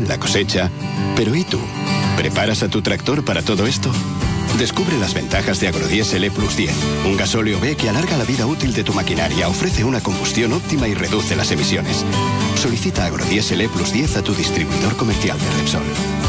la cosecha. Pero ¿y tú? ¿Preparas a tu tractor para todo esto? Descubre las ventajas de Agrodiesel E+10, un gasóleo B que alarga la vida útil de tu maquinaria, ofrece una combustión óptima y reduce las emisiones. Solicita Agrodiesel E+10 a tu distribuidor comercial de Repsol.